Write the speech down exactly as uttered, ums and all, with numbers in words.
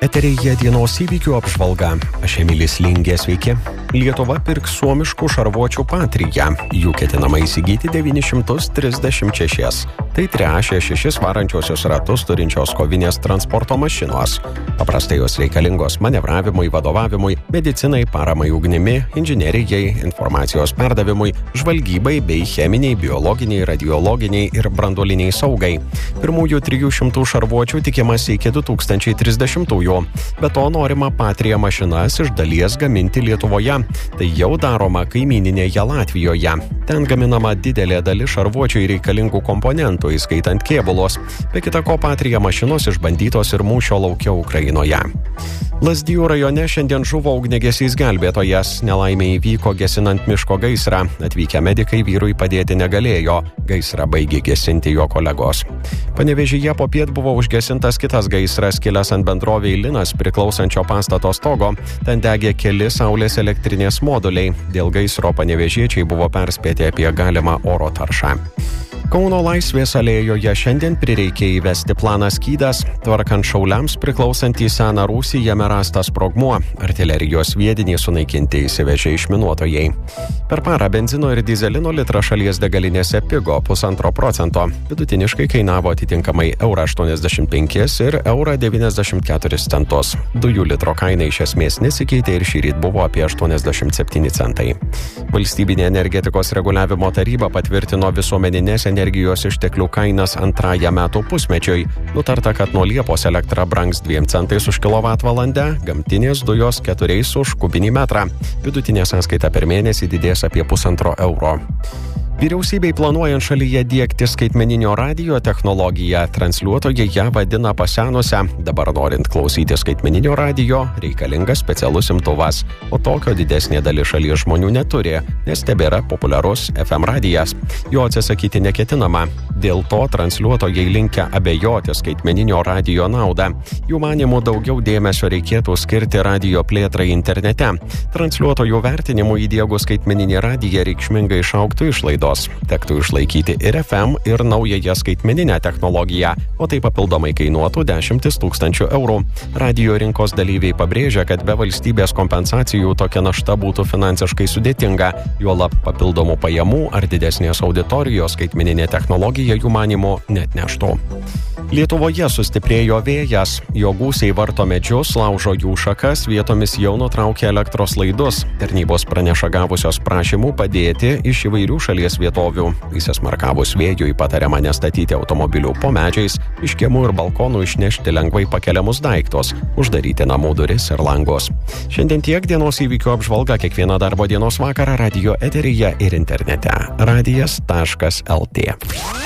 Eteryje dienos įvykių apžvalga. Aš Emilis Lingė, sveiki. Lietuva pirks suomiškų šarvuočių Patriją. Jų ketinama įsigyti devyni šimtai trisdešimt šeši. Tai trečia šešis varančiosios ratus turinčios kovinės transporto mašinos. Paprastai jos reikalingos manevravimui, vadovavimui, medicinai, paramai ugnimi, inžinerijai, informacijos perdavimui, žvalgybai bei cheminiai, biologiniai, radiologiniai ir branduoliniai saugai. Pirmųjų trijų šimtų šarvuočių tikimasi iki du tūkstančiai trisdešimtųjų. Be to norima Patria mašinas iš dalies gaminti Lietuvoje. Tai jau daroma kaimyninėje Latvijoje. Ten gaminama didelė dalis šarvuočiui reikalingų komponentų, įskaitant kėbulos. Be kita ko, Patria mašinos išbandytos ir mūšio lauke Ukrainoje. Lazdijų rajone šiandien žuvo ugniagesys gelbėtojas. Nelaimė įvyko gesinant miško gaisrą. Atvykę medikai vyrui padėti negalėjo. Gaisrą baigė gesinti jo kolegos. Panevėžyje popiet buvo užgesintas kitas gaisras, kilęs ant bendrovei Linas priklausančio pastato stogo. Ten degė keli saulės elektrinės moduliai. Dėl gaisro panevėžiečiai buvo perspėti apie galimą oro taršą. Kauno Laisvės alėjoje šiandien prireikė įvesti planą Skydas. Tvarkant šauliams priklausantį seną rūsį jame rastas sprogmuo. Artilerijos sviedinį sunaikinti įsivežė išminuotojai. Per parą benzino ir dyzelino litrą šalies degalinėse pigo pusantro procento. Vidutiniškai kainavo atitinkamai eurą aštuoniasdešimt penkis ir eurą devyniasdešimt keturis centus. Dujų litro kaina iš esmės nesikeitė ir šįryt buvo apie aštuoniasdešimt septyni centai. Valstybinė energetikos reguliavimo taryba patvirtino visuomeninės energijos išteklių kainas antrajam metų pusmečiui. Nutarta, kad nuo Liepos elektra brangs dviem centais už kilovatvalandę, gamtinės dujos keturiais už kubinį metrą. Vidutinė sąskaita per mėnesį didės apie pusantro euro. Vyriausybei planuojant šalyje diegti skaitmeninio radijo technologiją, transliuotojai ją vadina pasenusią. Dabar norint klausyti skaitmeninio radijo, reikalingas specialus imtuvas, o tokio didesnė dalis šalies žmonių neturi, nes tebėra populiarus F M radijas. Jo atsisakyti neketinama. Dėl to transliuotojai linkę abejoti skaitmeninio radijo naudą. Jų manymų daugiau dėmesio reikėtų skirti radijo plėtrai internete. Transliuotojų vertinimų įdiegus skaitmeninį radiją reikšmingai išaugtų išlaidos. Tektų išlaikyti ir F M, ir naująją skaitmeninę technologiją, o tai papildomai kainuotų dešimtis tūkstančių eurų. Radijo rinkos dalyviai pabrėžia, kad be valstybės kompensacijų tokia našta būtų finansiškai sudėtinga, juolab papildomų pajamų ar didesnės auditorijos skaitmeninė technologija jų manymu net neštų. Lietuvoje sustiprėjo vėjas, jo gūsiai varto medžius, laužo jų šakas, vietomis jau nutraukė elektros laidus. Tarnybos praneša gavusios prašymų padėti iš įvairių šalies vietovių. Įsismarkavus vėjui patariama nestatyti automobilių po medžiais, iš kiemų ir balkonų išnešti lengvai pakeliamus daiktus, uždaryti namų duris ir langus. Šiandien tiek. Dienos įvykių apžvalga kiekvieną darbo dienos vakarą radijo eteryje ir internete. radijas taškas el tė.